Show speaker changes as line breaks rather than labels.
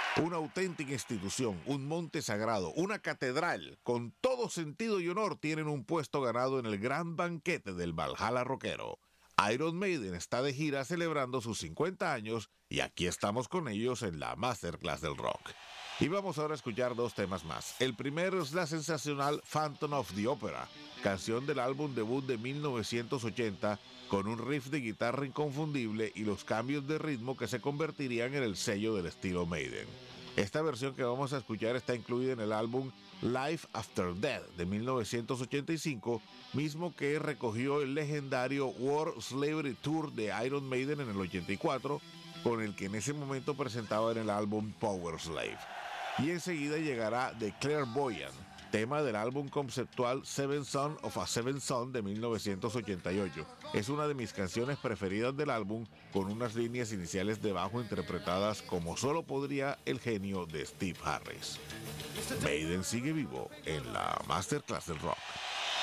Una auténtica institución, un monte sagrado, una catedral, con todo sentido y honor tienen un puesto ganado en el gran banquete del Valhalla rockero. Iron Maiden está de gira celebrando sus 50 años y aquí estamos con ellos en la Masterclass del Rock. Y vamos ahora a escuchar dos temas más. El primero es la sensacional Phantom of the Opera, canción del álbum debut de 1980, con un riff de guitarra inconfundible y los cambios de ritmo que se convertirían en el sello del estilo Maiden. Esta versión que vamos a escuchar está incluida en el álbum Life After Death de 1985, mismo que recogió el legendario World Slavery Tour de Iron Maiden en el 84, con el que en ese momento presentaba en el álbum Power Slave. Y enseguida llegará The Clairvoyant, tema del álbum conceptual Seven Son of a Seven Son de 1988. Es una de mis canciones preferidas del álbum, con unas líneas iniciales de bajo interpretadas como solo podría el genio de Steve Harris. Maiden sigue vivo en la Masterclass del Rock.